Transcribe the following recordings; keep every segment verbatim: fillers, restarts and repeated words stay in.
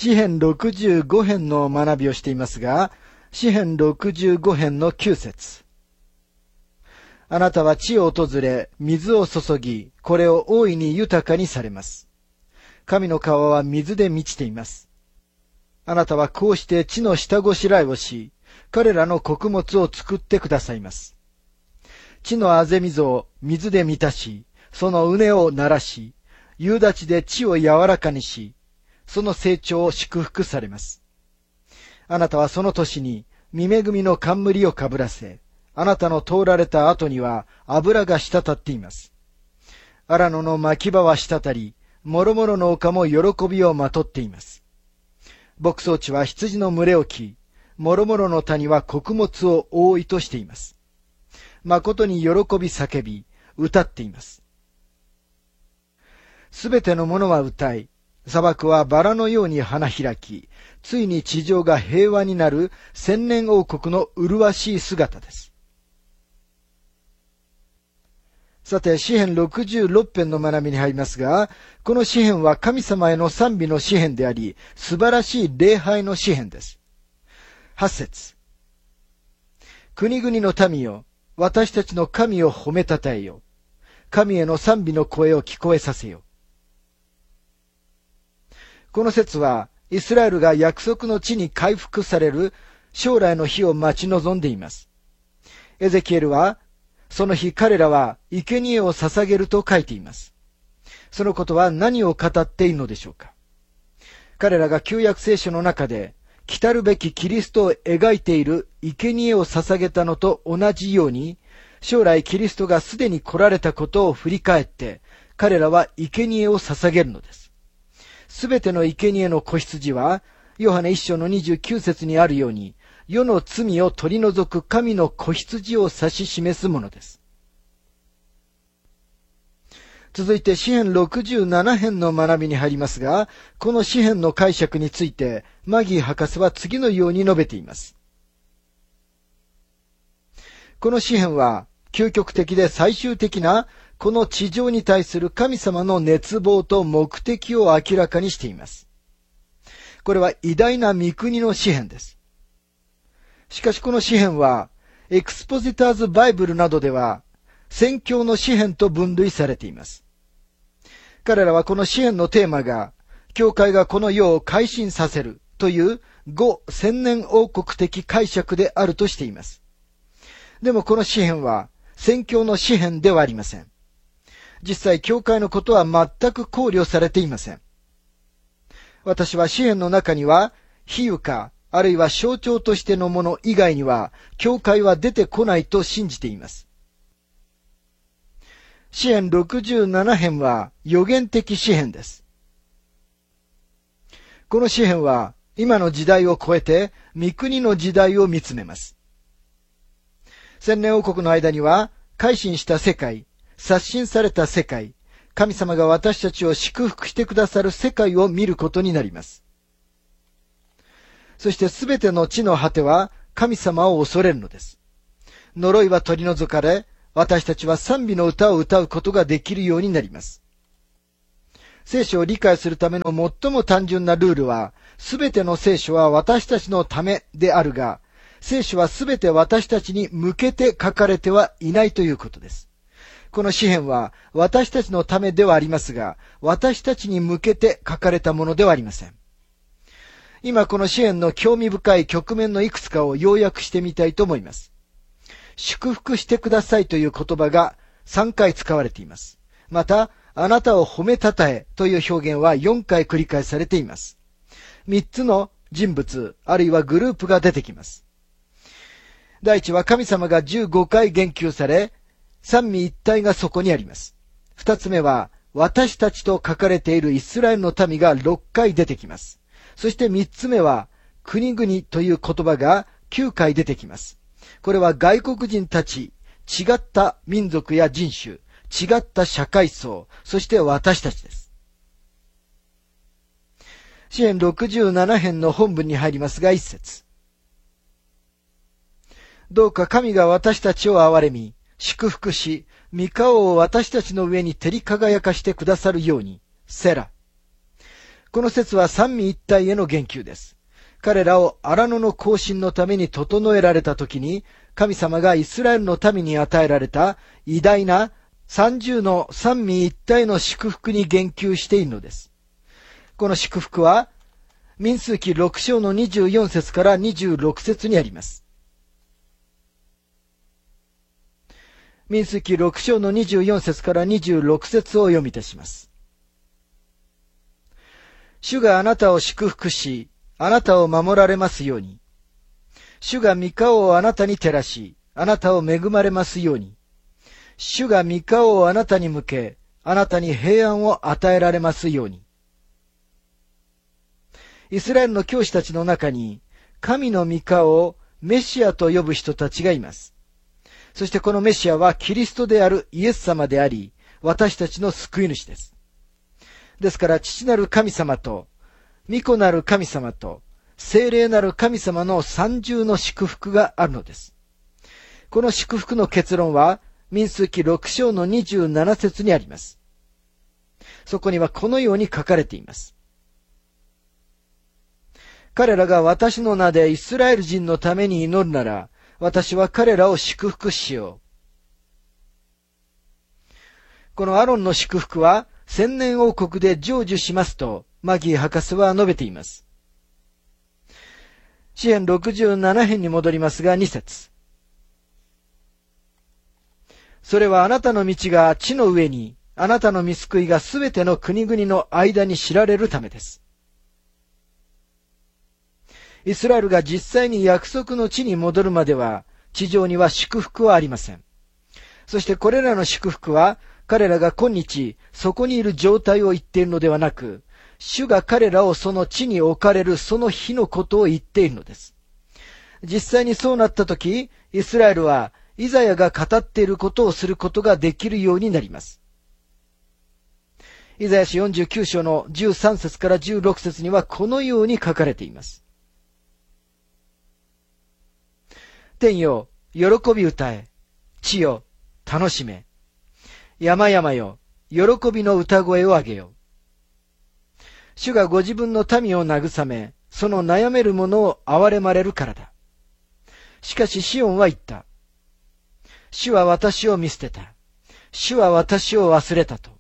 詩編ろくじゅうご編の学びをしていますが、詩編ろくじゅうご編のきゅう節。あなたは地を訪れ、水を注ぎ、これを大いに豊かにされます。神の川は水で満ちています。あなたはこうして地の下ごしらえをし、彼らの穀物を作ってくださいます。地のあぜ水を水で満たし、その畝を鳴らし、夕立で地を柔らかにし、その成長を祝福されます。あなたはその年に見恵みの冠をかぶらせ、あなたの通られた後には油が滴っています。荒野の牧場は滴り、もろもろの丘も喜びをまとっています。牧草地は羊の群れを着、もろもろの谷は穀物を多いとしています。誠に喜び叫び、歌っています。すべてのものは歌い、砂漠はバラのように花開き、ついに地上が平和になる千年王国の麗しい姿です。さて、詩編ろくじゅうろく編の学びに入りますが、この詩編は神様への賛美の詩編であり、素晴らしい礼拝の詩編です。はち節。国々の民よ、私たちの神を褒めたたえよ。神への賛美の声を聞こえさせよ。この説は、イスラエルが約束の地に回復される将来の日を待ち望んでいます。エゼキエルは、その日彼らは生贄を捧げると書いています。そのことは何を語っているのでしょうか。彼らが旧約聖書の中で、来たるべきキリストを描いている生贄を捧げたのと同じように、将来キリストがすでに来られたことを振り返って、彼らは生贄を捧げるのです。すべての生贄の子羊は、ヨハネ一章のにじゅうきゅう節にあるように、世の罪を取り除く神の子羊を指し示すものです。続いて詩編ろくじゅうなな編の学びに入りますが、この詩編の解釈について、マギー博士は次のように述べています。この詩編は、究極的で最終的な、この地上に対する神様の熱望と目的を明らかにしています。これは偉大な御国の詩編です。しかしこの詩編は、エクスポジターズ・バイブルなどでは、宣教の詩編と分類されています。彼らはこの詩編のテーマが、教会がこの世を改新させるという後千年王国的解釈であるとしています。でもこの詩編は、宣教の詩編ではありません。実際、教会のことは全く考慮されていません。私は詩編の中には、比喩か、あるいは象徴としてのもの以外には、教会は出てこないと信じています。詩編ろくじゅうなな編は予言的詩編です。この詩編は今の時代を超えて御国の時代を見つめます。千年王国の間には改心した世界、刷新された世界、神様が私たちを祝福してくださる世界を見ることになります。そしてすべての地の果ては神様を恐れるのです。呪いは取り除かれ、私たちは賛美の歌を歌うことができるようになります。聖書を理解するための最も単純なルールは、すべての聖書は私たちのためであるが、聖書はすべて私たちに向けて書かれてはいないということです。この詩編は私たちのためではありますが、私たちに向けて書かれたものではありません。今この詩編の興味深い局面のいくつかを要約してみたいと思います。祝福してくださいという言葉がさんかい使われています。また、あなたを褒めたたえという表現はよんかい繰り返されています。みっつの人物、あるいはグループが出てきます。第一は神様がじゅうごかい言及され、三位一体がそこにあります。二つ目は、私たちと書かれているイスラエルの民がろっかい出てきます。そして三つ目は、国々という言葉がきゅうかい出てきます。これは外国人たち、違った民族や人種、違った社会層、そして私たちです。詩編ろくじゅうなな編の本文に入りますが、一節。どうか神が私たちを憐れみ、祝福し、御顔を私たちの上に照り輝かしてくださるように、セラ。 この説は三位一体への言及です。彼らを荒野の行進のために整えられた時に、神様がイスラエルの民に与えられた偉大な三重の三位一体の祝福に言及しているのです。この祝福は、民数記ろく章のにじゅうよん節からにじゅうろく節にあります。民数記ろく章のにじゅうよん節からにじゅうろく節を読みいたします。主があなたを祝福し、あなたを守られますように。主が御顔をあなたに照らし、あなたを恵まれますように。主が御顔をあなたに向け、あなたに平安を与えられますように。イスラエルの教師たちの中に、神の御顔をメシアと呼ぶ人たちがいます。そしてこのメシアはキリストであるイエス様であり、私たちの救い主です。ですから父なる神様と、御子なる神様と、聖霊なる神様の三重の祝福があるのです。この祝福の結論は、民数記ろく章のにじゅうなな節にあります。そこにはこのように書かれています。彼らが私の名でイスラエル人のために祈るなら、私は彼らを祝福しよう。このアロンの祝福は、千年王国で成就しますと、マギー博士は述べています。詩編ろくじゅうなな編に戻りますが、に節。それはあなたの道が地の上に、あなたの御救いがすべての国々の間に知られるためです。イスラエルが実際に約束の地に戻るまでは、地上には祝福はありません。そしてこれらの祝福は、彼らが今日、そこにいる状態を言っているのではなく、主が彼らをその地に置かれるその日のことを言っているのです。実際にそうなったとき、イスラエルは、イザヤが語っていることをすることができるようになります。イザヤ書よんじゅうきゅう章のじゅうさん節からじゅうろく節にはこのように書かれています。天よ、喜び歌え。地よ、楽しめ。山々よ、喜びの歌声を上げよ。主がご自分の民を慰め、その悩める者を憐れまれるからだ。しかしシオンは言った。主は私を見捨てた。主は私を忘れたと。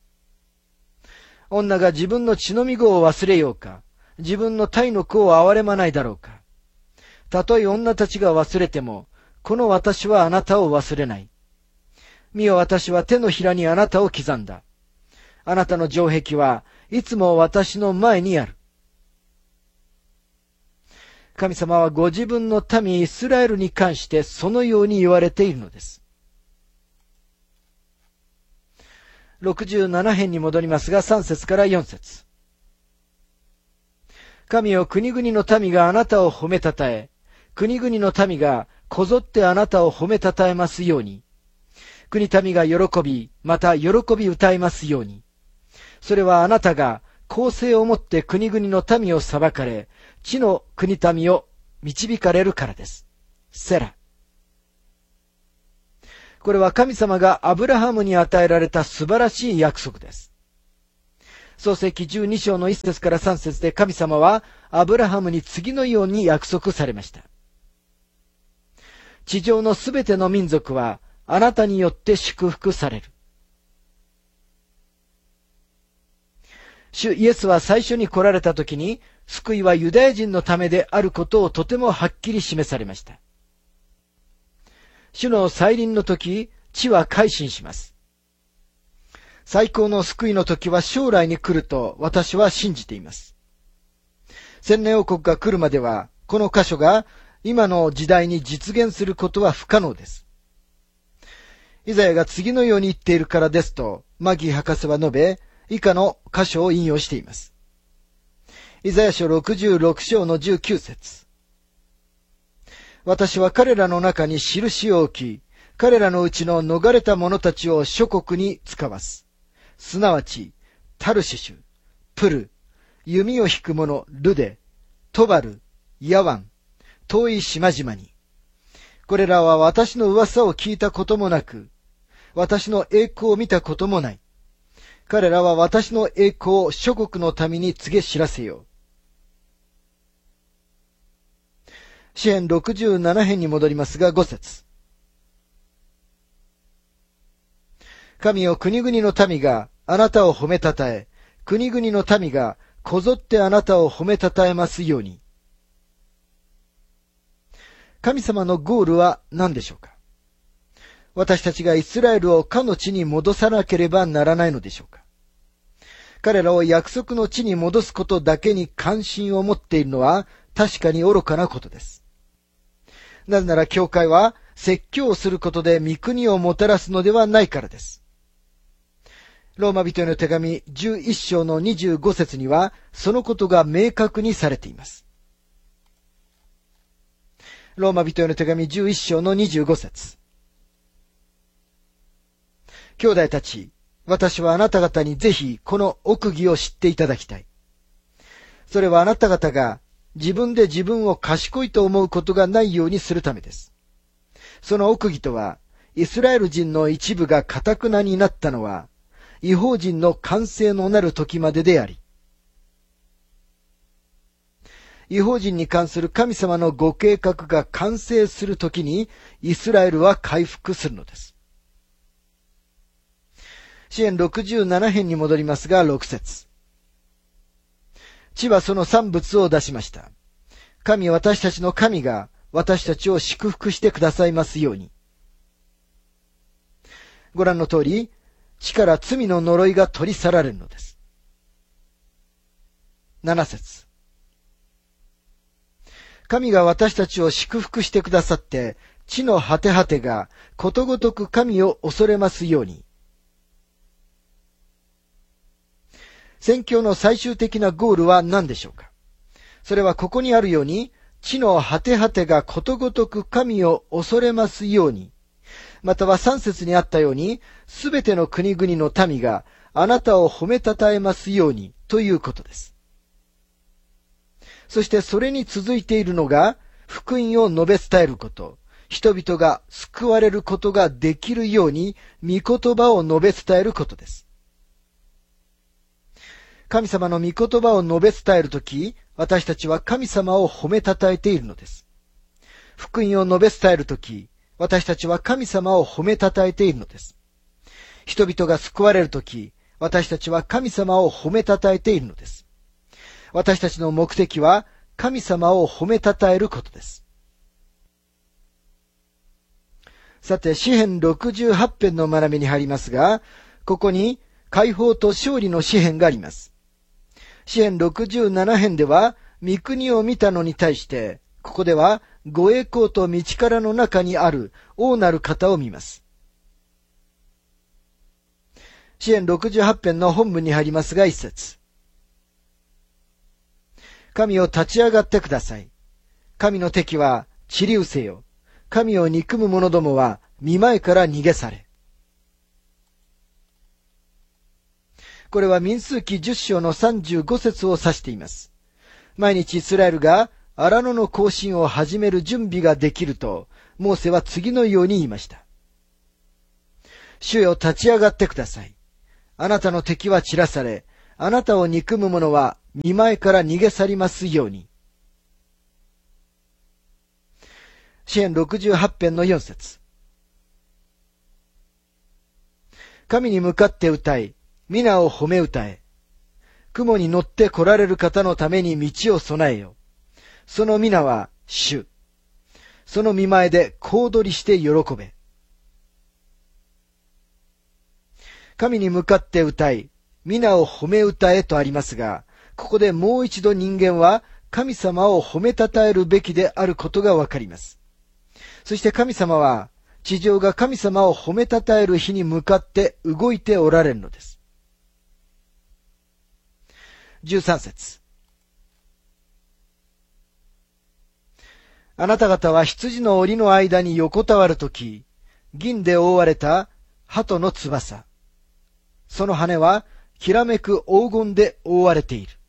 女が自分の血のみ子を忘れようか、自分の体の子を憐れまないだろうか。たとえ女たちが忘れても、この私はあなたを忘れない。見よ、私は手のひらにあなたを刻んだ。あなたの城壁はいつも私の前にある。神様はご自分の民イスラエルに関してそのように言われているのです。ろくじゅうなな編に戻りますが、さん節からよん節。神よ、国々の民があなたを褒めたたえ、国々の民がこぞってあなたを褒めたたえますように。国民が喜び、また喜び歌いますように。それはあなたが公正をもって国々の民を裁かれ、地の国民を導かれるからです。セラ。これは神様がアブラハムに与えられた素晴らしい約束です。創世記じゅうに章のいち節からさん節で神様はアブラハムに次のように約束されました。地上のすべての民族はあなたによって祝福される。主イエスは最初に来られた時に、救いはユダヤ人のためであることをとてもはっきり示されました。主の再臨の時、地は改心します。最高の救いの時は将来に来ると私は信じています。千年王国が来るまでは、この箇所が今の時代に実現することは不可能です。イザヤが次のように言っているからですと、マギー博士は述べ、以下の箇所を引用しています。イザヤ書ろくじゅうろく章のじゅうきゅう節。私は彼らの中に印を置き、彼らのうちの逃れた者たちを諸国に使わす。すなわち、タルシシュ、プル、弓を引く者、ルデ、トバル、ヤワン、遠い島々に。これらは私の噂を聞いたこともなく、私の栄光を見たこともない。 彼らは私の栄光を諸国の民に告げ知らせよう。詩編ろくじゅうなな編に戻りますが、ご節。神よ、国々の民があなたを褒めたたえ、国々の民がこぞってあなたを褒めたたえますように。神様のゴールは何でしょうか？私たちがイスラエルをかの地に戻さなければならないのでしょうか？彼らを約束の地に戻すことだけに関心を持っているのは確かに愚かなことです。なぜなら教会は説教をすることで御国をもたらすのではないからです。ローマ人への手紙じゅういっ章のにじゅうご節にはそのことが明確にされています。ローマ人への手紙じゅういっ章のにじゅうご節。兄弟たち、私はあなた方にぜひこの奥義を知っていただきたい。それはあなた方が自分で自分を賢いと思うことがないようにするためです。その奥義とは、イスラエル人の一部が堅なになったのは、異邦人の完成のなる時までであり、異邦人に関する神様のご計画が完成するときに、イスラエルは回復するのです。詩編ろくじゅうなな編に戻りますが、ろく節。地はその産物を出しました。神、私たちの神が私たちを祝福してくださいますように。ご覧の通り、地から罪の呪いが取り去られるのです。なな節。神が私たちを祝福してくださって、地の果て果てがことごとく神を恐れますように。宣教の最終的なゴールは何でしょうか？それはここにあるように、地の果て果てがことごとく神を恐れますように。またはさん節にあったように、すべての国々の民があなたを褒めたたえますようにということです。そしてそれに続いているのが、福音を述べ伝えること、人々が救われることができるように、御言葉を述べ伝えることです。神様の御言葉を述べ伝えるとき、私たちは神様を褒めたたえているのです。福音を述べ伝えるとき、私たちは神様を褒めたたえているのです。人々が救われるとき、私たちは神様を褒めたたえているのです。私たちの目的は神様を褒めたたえることです。さて、詩編ろくじゅうはち編の学びに入りますが、ここに解放と勝利の詩編があります。詩編ろくじゅうなな編では、御国を見たのに対して、ここでは、ご栄光と道からの中にある王なる方を見ます。詩編ろくじゅうはち編の本文に入りますが、一節。神を立ち上がってください。神の敵は散り失せよ。神を憎む者どもは見前から逃げ去れ。これは民数記じゅっ章のさんじゅうご節を指しています。毎日イスラエルが荒野の行進を始める準備ができると、モーセは次のように言いました。主よ、立ち上がってください。あなたの敵は散らされ、あなたを憎む者は見前から逃げ去りますように。詩編ろくじゅうはち編のよん節。神に向かって歌い、皆を褒め歌え。雲に乗って来られる方のために道を備えよ。その皆は主。その見前で小躍りして喜べ。神に向かって歌い、皆を褒め歌えとありますが、ここでもう一度人間は神様を褒めたたえるべきであることがわかります。そして神様は、地上が神様を褒めたたえる日に向かって動いておられるのです。じゅうさん節。あなた方は羊の檻の間に横たわるとき、銀で覆われた鳩の翼。その羽はきらめく黄金で覆われている。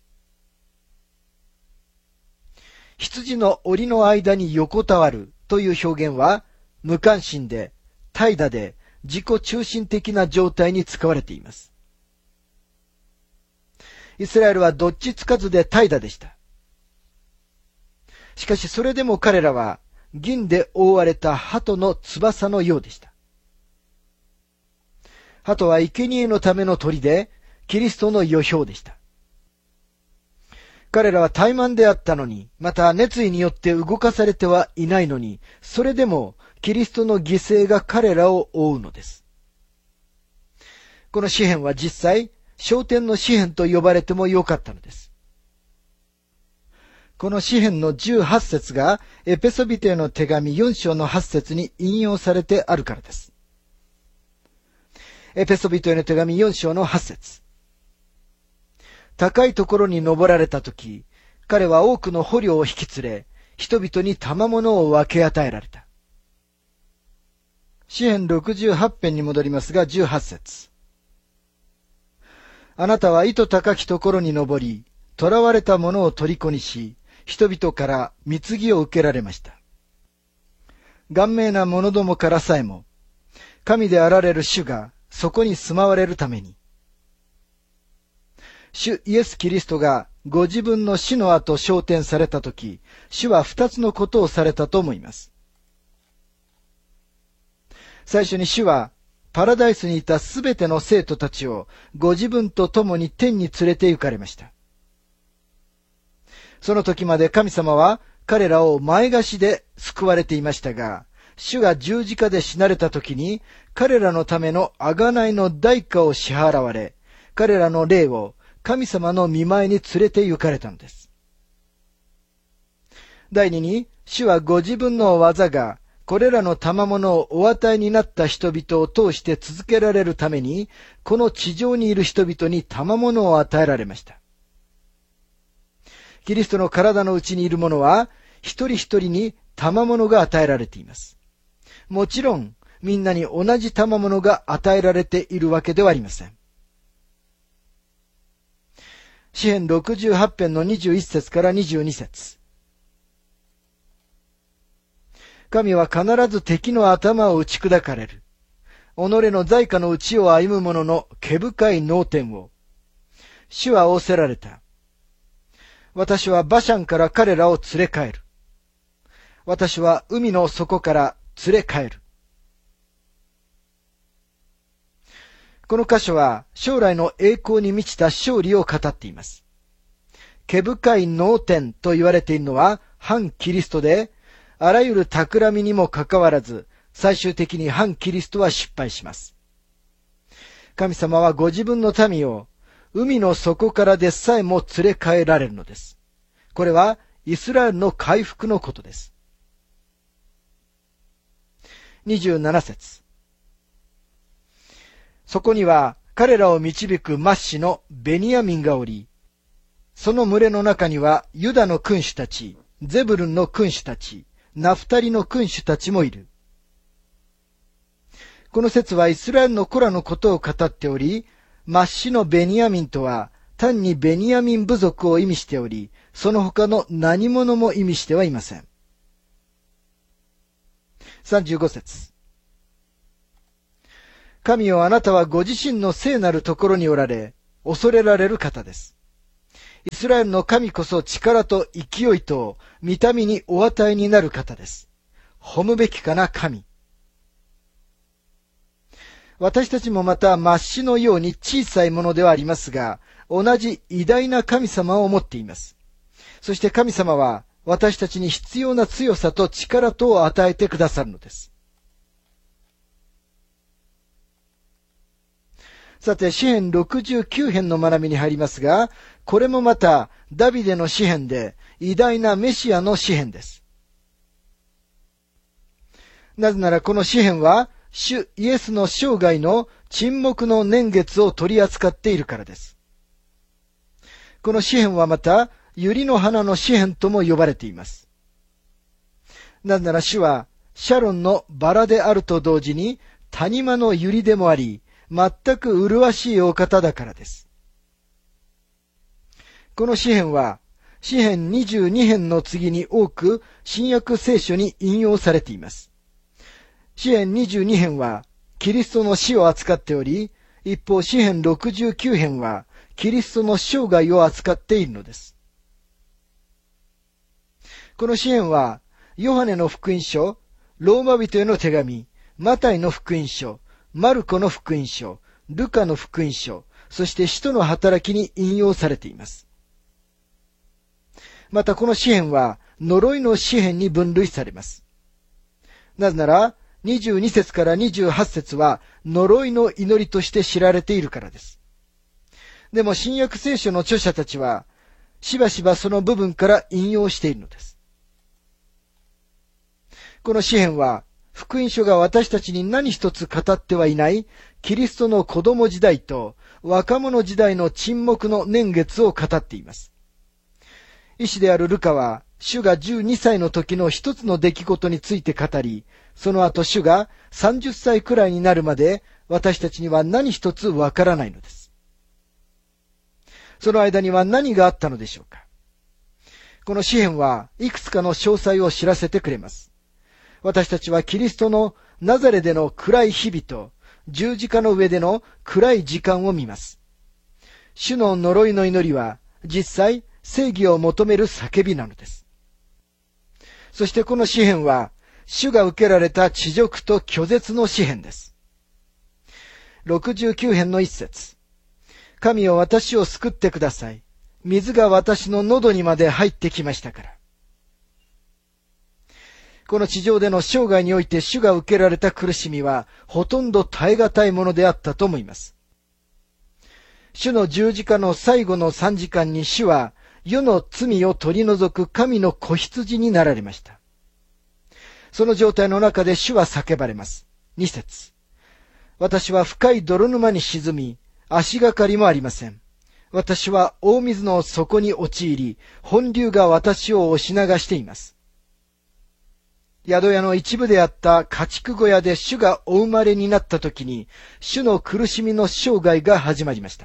羊の檻の間に横たわるという表現は、無関心で、怠惰で、自己中心的な状態に使われています。 イスラエルはどっちつかずで怠惰でした。しかしそれでも彼らは銀で覆われた鳩の翼のようでした。鳩は生贄のための鳥で、キリストの予表でした。彼らは怠慢であったのに、また熱意によって動かされてはいないのに、それでもキリストの犠牲が彼らを覆うのです。この詩篇は実際、昇天の詩篇と呼ばれてもよかったのです。この詩篇のじゅうはち節がエペソビテへの手紙よん章のはち節に引用されてあるからです。エペソビトへの手紙よん章のはち節。高いところに登られたとき、彼は多くの捕虜を引き連れ、人々に賜物を分け与えられた。詩篇ろくじゅうはち編に戻りますが、じゅうはち節。あなたは糸高きところに登り、囚われた者を虜にし、人々から貢ぎを受けられました。顔面な者どもからさえも、神であられる主がそこに住まわれるために、主イエス・キリストがご自分の死の後昇天されたとき、主は二つのことをされたと思います。最初に主は、パラダイスにいたすべての生徒たちをご自分と共に天に連れて行かれました。その時まで神様は彼らを前貸しで救われていましたが、主が十字架で死なれた時に彼らのための贖いの代価を支払われ、彼らの霊を神様の御前に連れて行かれたのです。第二に、主はご自分の技がこれらの賜物をお与えになった人々を通して続けられるために、この地上にいる人々に賜物を与えられました。キリストの体のうちにいる者は、一人一人に賜物が与えられています。もちろん、みんなに同じ賜物が与えられているわけではありません。詩編ろくじゅうはち編のにじゅういち節からにじゅうに節。神は必ず敵の頭を打ち砕かれる。己の在家の内を歩む者の毛深い脳天を。主は仰せられた。私はバシャンから彼らを連れ帰る。私は海の底から連れ帰る。この箇所は将来の栄光に満ちた勝利を語っています。毛深い脳天と言われているのは反キリストで、あらゆる企みにもかかわらず、最終的に反キリストは失敗します。神様はご自分の民を海の底からでさえも連れ帰られるのです。これはイスラエルの回復のことです。にじゅうなな節。そこには彼らを導く末子のベニヤミンがおり、その群れの中にはユダの君主たち、ゼブルンの君主たち、ナフタリの君主たちもいる。この説はイスラエルの子らのことを語っており、末子のベニヤミンとは単にベニヤミン部族を意味しており、その他の何者も意味してはいません。さんじゅうご節。神よ、あなたはご自身の聖なるところにおられ、恐れられる方です。イスラエルの神こそ力と勢いと御民にお与えになる方です。褒むべきかな神。私たちもまた末子のように小さいものではありますが、同じ偉大な神様を持っています。そして神様は私たちに必要な強さと力とを与えてくださるのです。さて、詩編ろくじゅうきゅう編の学びに入りますが、これもまたダビデの詩編で偉大なメシアの詩編です。なぜならこの詩編は主イエスの生涯の沈黙の年月を取り扱っているからです。この詩編はまた百合の花の詩編とも呼ばれています。なぜなら主はシャロンのバラであると同時に谷間の百合でもあり、全く麗しいお方だからです。この詩編は詩編にじゅうに編の次に多く新約聖書に引用されています。詩編にじゅうに編はキリストの死を扱っており、一方詩編ろくじゅうきゅう編はキリストの生涯を扱っているのです。この詩篇は、ヨハネの福音書、ローマ人への手紙、マタイの福音書、マルコの福音書、ルカの福音書、そして使徒の働きに引用されています。またこの詩篇は、呪いの詩篇に分類されます。なぜなら、にじゅうに節からにじゅうはち節は、呪いの祈りとして知られているからです。でも新約聖書の著者たちは、しばしばその部分から引用しているのです。この詩篇は、福音書が私たちに何一つ語ってはいないキリストの子供時代と若者時代の沈黙の年月を語っています。医師であるルカは、主がじゅうにさいの時の一つの出来事について語り、その後主がさんじゅっさいくらいになるまで私たちには何一つわからないのです。その間には何があったのでしょうか。この詩篇はいくつかの詳細を知らせてくれます。私たちはキリストのナザレでの暗い日々と十字架の上での暗い時間を見ます。主の呪いの祈りは実際正義を求める叫びなのです。そしてこの詩篇は主が受けられた恥辱と拒絶の詩篇です。ろくじゅうきゅう編の一節。神よ私を救ってください。水が私の喉にまで入ってきましたから。この地上での生涯において主が受けられた苦しみはほとんど耐え難いものであったと思います。主の十字架の最後のさんじかんに主は世の罪を取り除く神の子羊になられました。その状態の中で主は叫ばれます。に節。私は深い泥沼に沈み、足がかりもありません。私は大水の底に陥り、本流が私を押し流しています。宿屋の一部であった家畜小屋で主がお生まれになった時に、主の苦しみの生涯が始まりました。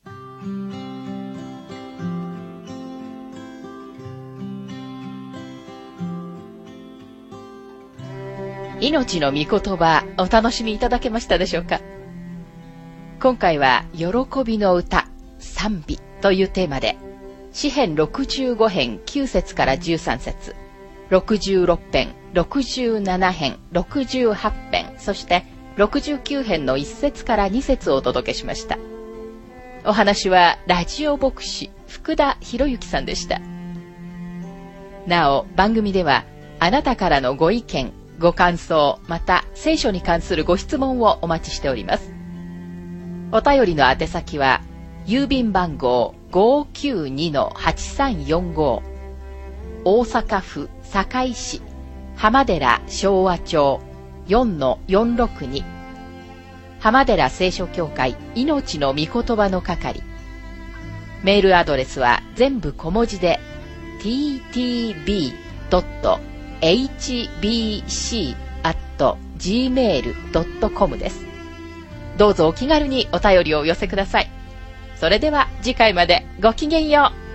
命の御言葉、お楽しみいただけましたでしょうか。今回は、喜びの歌、賛美というテーマで、詩編ろくじゅうご編きゅう節からじゅうさん節、ろくじゅうろく編、ろくじゅうなな編、ろくじゅうはち編、そしてろくじゅうきゅう編のいち節からに節をお届けしました。お話はラジオ牧師福田博之さんでした。なお、番組ではあなたからのご意見、ご感想、また聖書に関するご質問をお待ちしております。お便りの宛先は郵便番号 ごーきゅうにのはちさんよんご 大阪府堺市浜寺昭和町 よんのよんろくに 浜寺聖書協会命の御言葉の係。メールアドレスは全部小文字で ティーティービードットエイチビーシー アット ジーメール ドットコム です。どうぞお気軽にお便りをお寄せください。それでは次回までごきげんよう。